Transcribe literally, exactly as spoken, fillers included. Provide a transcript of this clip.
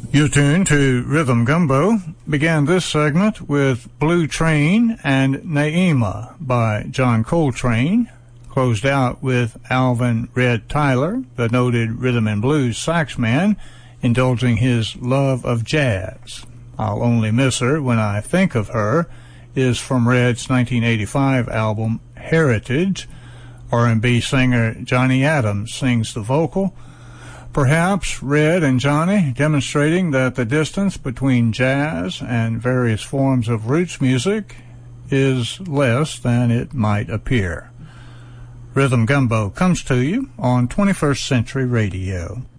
You're tuned to Rhythm Gumbo. Began this segment with Blue Train and Naima by John Coltrane. Closed out with Alvin Red Tyler, the noted rhythm and blues saxman, indulging his love of jazz. I'll Only Miss Her When I Think of Her is from Red's nineteen eighty-five album Heritage. R and B singer Johnny Adams sings the vocal. Perhaps Red and Johnny demonstrating that the distance between jazz and various forms of roots music is less than it might appear. Rhythm Gumbo comes to you on twenty-first Century Radio.